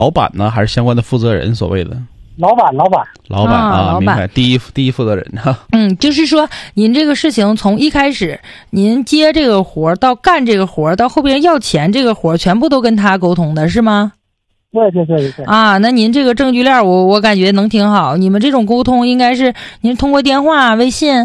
老板呢，还是相关的负责人？所谓的老板啊，明白。第一负责人哈。 就是说您这个事情从一开始您接这个活到干这个活到后边要钱这个活全部都跟他沟通的是吗？ 对啊，那您这个证据链我感觉能挺好。你们这种沟通应该是您通过电话、微信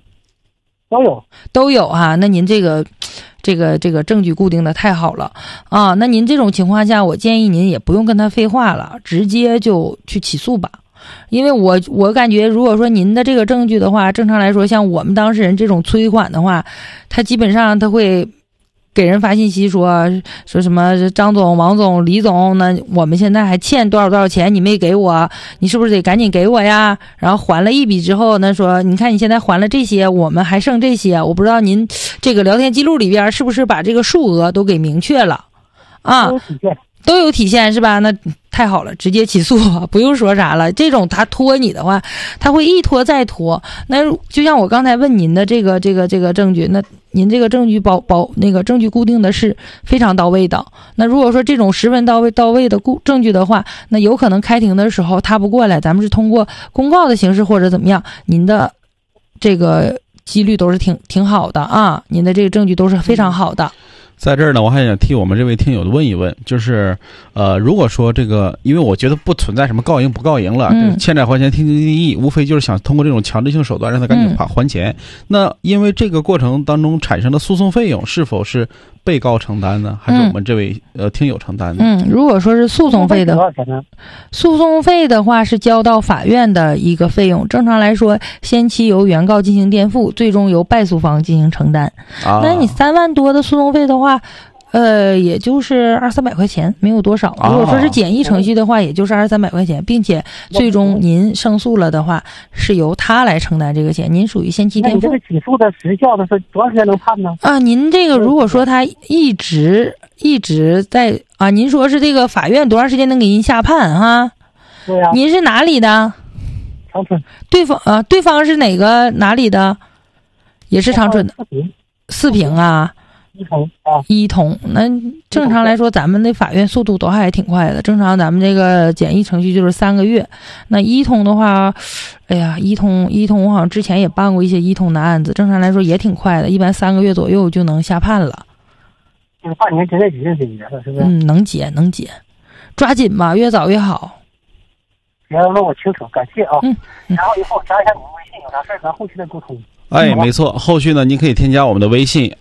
都有哈。那您这个证据固定的太好了啊。那您这种情况下，我建议您也不用跟他废话了，直接就去起诉吧。因为我感觉如果说您的这个证据的话，正常来说像我们当事人这种催款的话，他基本上他会给人发信息说什么张总、王总、李总，那我们现在还欠多少钱，你没给我，你是不是得赶紧给我呀？然后还了一笔之后呢，说你看你现在还了这些，我们还剩这些，我不知道您这个聊天记录里边是不是把这个数额都给明确了啊？都有体现是吧？那太好了，直接起诉，不用说啥了。这种他拖你的话，他会一拖再拖。那就像我刚才问您的这个证据，那您这个证据那个证据固定的是非常到位的。那如果说这种十分到位的证据的话，那有可能开庭的时候他不过来，咱们是通过公告的形式或者怎么样，您的这个几率都是挺好的啊，您的这个证据都是非常好的。 在这儿呢，我还想替我们这位听友问一问，就是如果说这个，因为我觉得不存在什么告赢不告赢了，欠债还钱天经地义，无非就是想通过这种强制性手段让他赶紧还钱。那因为这个过程当中产生的诉讼费用是否是被告承担呢，还是我们这位听友承担呢？ 如果说是诉讼费的话是交到法院的一个费用，正常来说先期由原告进行垫付，最终由败诉方进行承担。那你3万多的诉讼费的话，也就是200-300块钱，没有多少。如果说是简易程序的话，也就是200-300块钱，并且最终您胜诉了的话，是由他来承担这个钱，您属于先期垫付。 那你这个起诉的时效的是多长时间能判呢？ 您这个如果说他一直在您说是这个法院多长时间能给您下判哈？ 对呀。 您是哪里的？ 长春。 对方是哪里的？也是长春的。四平啊。一通。那正常来说咱们的法院速度都还挺快的，正常咱们这个简易程序就是3个月。那一通的话，一通我好像之前也办过一些一通的案子，正常来说也挺快的，一般3个月左右就能下判了。 半年之内就解决了，是不是？ 能解，抓紧吧，越早越好。 行，那我清楚，感谢啊。然后以后加一下你们微信，有啥事咱后续再沟通。 没错，后续呢您可以添加我们的微信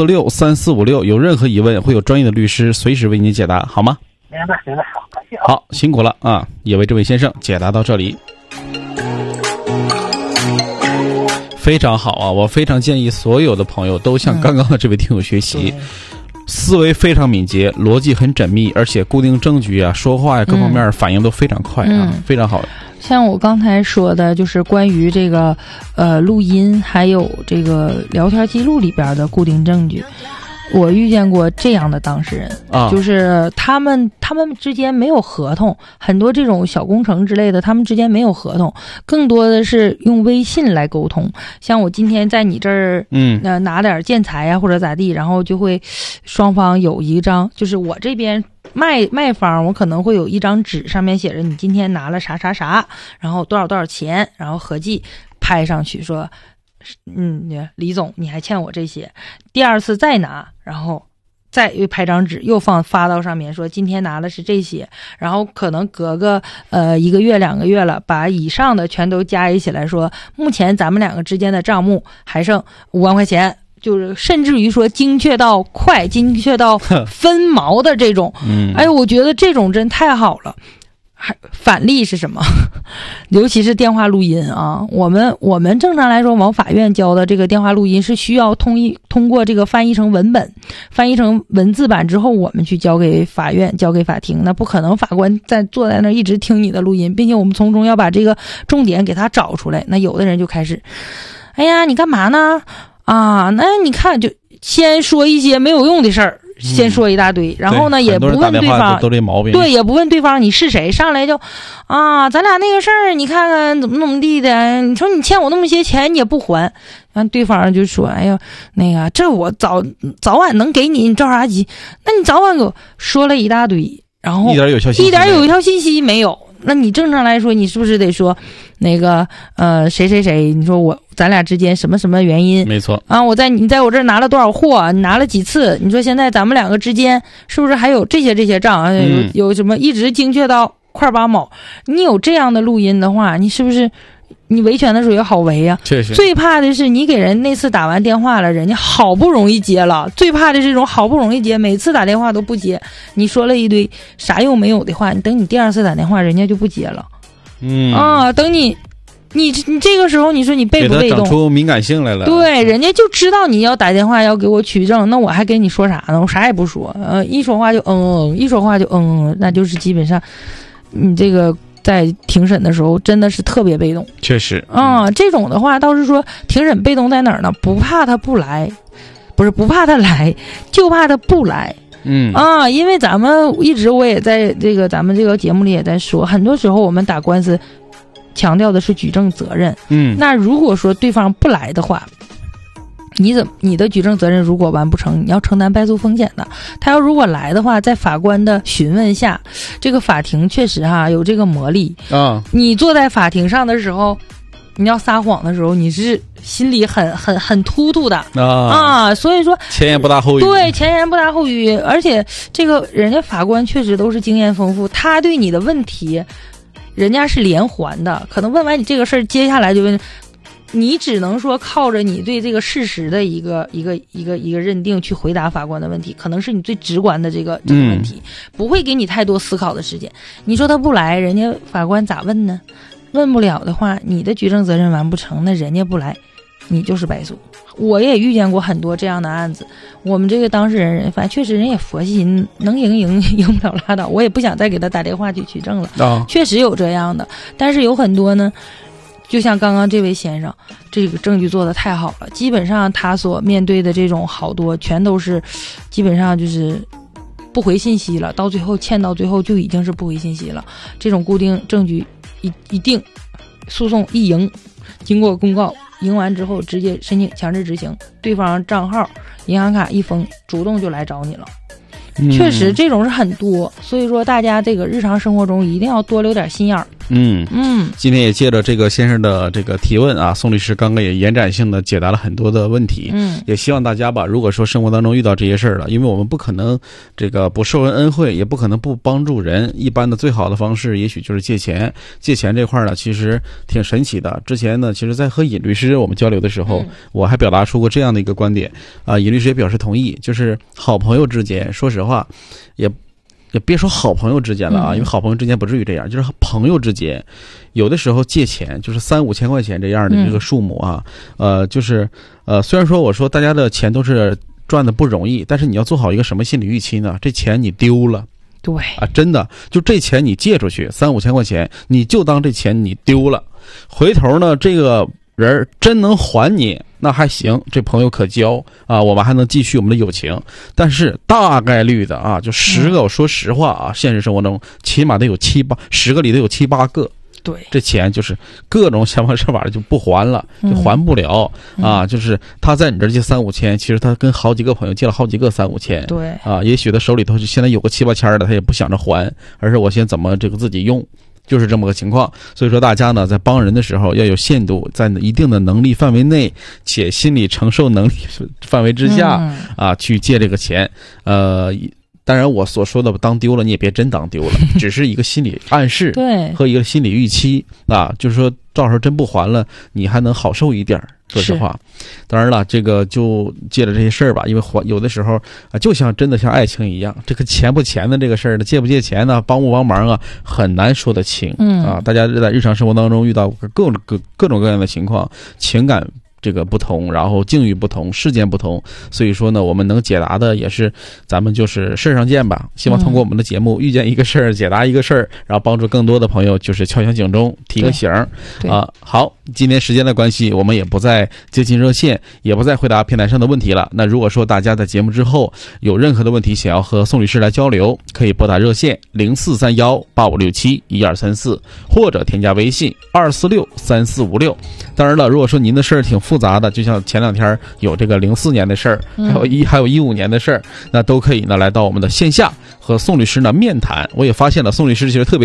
2463456，有任何疑问会有专业的律师随时为您解答，好吗？ 明白，好，感谢啊。 好，辛苦了啊，也为这位先生解答到这里。非常好啊，我非常建议所有的朋友都向刚刚的这位听友学习，思维非常敏捷，逻辑很缜密，而且固定证据啊，说话呀各方面反应都非常快啊，非常好。 像我刚才说的，就是关于这个录音还有这个聊天记录里边的固定证据，我遇见过这样的当事人就是他们之间没有合同，很多这种小工程之类的他们之间没有合同，更多的是用微信来沟通。像我今天在你这儿拿点建材呀或者咋地，然后就会双方有一张，就是我这边卖方我可能会有一张纸，上面写着你今天拿了啥啥啥，然后多少钱，然后合计拍上去说李总你还欠我这些，第二次再拿，然后再又拍张纸又发到上面说今天拿的是这些，然后可能隔个1个月2个月了，把以上的全都加一起来说目前咱们2个之间的账目还剩5万块钱，就是甚至于说精确到分毛的这种我觉得这种真太好了。反例是什么？尤其是电话录音啊，我们正常来说往法院交的这个电话录音是需要通过这个翻译成文本，翻译成文字版之后我们去交给法院交给法庭，那不可能法官坐在那一直听你的录音，并且我们从中要把这个重点给他找出来。那有的人就开始你干嘛呢那你看就先说一些没有用的事儿，先说一大堆，然后呢也不问对方，对，也不问对方你是谁，上来就咱俩那个事儿你看看怎么地的，你说你欠我那么些钱你也不还，然后对方就说那个这我早晚能给你，你着啥急？那你早晚给我说了一大堆， 然后一点有效信息没有。那你正常来说，你是不是得说那个谁谁谁？你说咱俩之间什么什么原因？ 没错啊，你在我这儿拿了多少货？你拿了几次？你说现在咱们两个之间是不是还有这些账？有什么一直精确到块八毛？你有这样的录音的话，你是不是你维权的时候也好维啊？ 确实。 最怕的是你给人那次打完电话了，人家好不容易接了，最怕的是这种好不容易接，每次打电话都不接，你说了一堆啥用没有的话，你等你第二次打电话，人家就不接了。等你这个时候，你说你被不被动？ 给他长出敏感性来了。 对，人家就知道你要打电话要给我取证，那我还跟你说啥呢？我啥也不说，一说话就一说话就那就是基本上你这个在庭审的时候真的是特别被动。 确实这种的话倒是说庭审被动在哪儿呢？不怕他不来，不是不怕他来，就怕他不来。因为咱们我也在咱们这个节目里也在说，很多时候我们打官司强调的是举证责任。那如果说对方不来的话，你的举证责任如果完不成，你要承担败诉风险的。他要如果来的话，在法官的询问下，这个法庭确实有这个魔力你坐在法庭上的时候，你要撒谎的时候，你是心里很突突的所以说前言不搭后语。 对，前言不搭后语，而且这个人家法官确实都是经验丰富，他对你的问题人家是连环的，可能问完你这个事儿，接下来就问你，只能说靠着你对这个事实的一个认定去回答法官的问题，可能是你最直观的这个问题，不会给你太多思考的时间。你说他不来，人家法官咋问呢？问不了的话，你的举证责任完不成，那人家不来，你就是败诉。我也遇见过很多这样的案子，我们这个当事人反正确实人也佛心，能赢不了拉倒，我也不想再给他打电话去取证了确实有这样的。但是有很多呢，就像刚刚这位先生，这个证据做得太好了，基本上他所面对的这种好多全都是基本上就是不回信息了，到最后欠到最后就已经是不回信息了。这种固定证据一定诉讼一赢，经过公告赢完之后直接申请强制执行，对方账号银行卡一封，主动就来找你了。确实这种是很多，所以说大家这个日常生活中一定要多留点心眼儿。 今天也借着这个先生的这个提问宋律师刚刚也延展性的解答了很多的问题。也希望大家吧，如果说生活当中遇到这些事儿了，因为我们不可能这个不受人恩惠，也不可能不帮助人，一般的最好的方式也许就是借钱。借钱这块呢，其实挺神奇的。之前呢，其实在和尹律师我们交流的时候，我还表达出过这样的一个观点尹律师也表示同意，就是好朋友之间，说实话也别说好朋友之间了因为好朋友之间不至于这样，就是朋友之间，有的时候借钱就是3-5千块钱这样的这个数目就是虽然说我说大家的钱都是赚的不容易，但是你要做好一个什么心理预期呢？这钱你丢了， 对真的就这钱你借出去3-5千块钱，你就当这钱你丢了，回头呢这个人真能还你那还行，这朋友可交我们还能继续我们的友情。但是大概率的就10个我说实话现实生活中起码得有10个里得有7-8个， 对， 这钱就是各种想方设法的就不还了，就还不了就是他在你这借3-5千，其实他跟好几个朋友借了好几个3-5千， 对也许他手里头现在有个7-8千的，他也不想着还，而是我先怎么这个自己用，就是这么个情况。所以说大家呢在帮人的时候要有限度，在一定的能力范围内且心理承受能力范围之下去借这个钱。当然我所说的当丢了你也别真当丢了只是一个心理暗示对和一个心理预期就是说到时候真不还了你还能好受一点，说实话。当然了，这个就借着这些事儿吧，因为有的时候就像真的像爱情一样，这个钱不钱的这个事儿呢，借不借钱呢，帮不帮忙很难说得清大家在日常生活当中遇到各种各样的情况，情感这个不同，然后境遇不同，事件不同，所以说呢我们能解答的也是咱们就是事儿上见吧。希望通过我们的节目遇见一个事儿解答一个事儿，然后帮助更多的朋友就是敲响警钟提个醒好，今天时间的关系我们也不再接进热线，也不再回答平台上的问题了。那如果说大家在节目之后有任何的问题想要和宋律师来交流，可以拨打热线043185671234，或者添加微信2463456。当然了，如果说您的事儿挺复杂的，就像前2天有这个04年的事儿，还有15年的事儿，那都可以呢来到我们的线下和宋律师呢面谈。我也发现了宋律师其实特别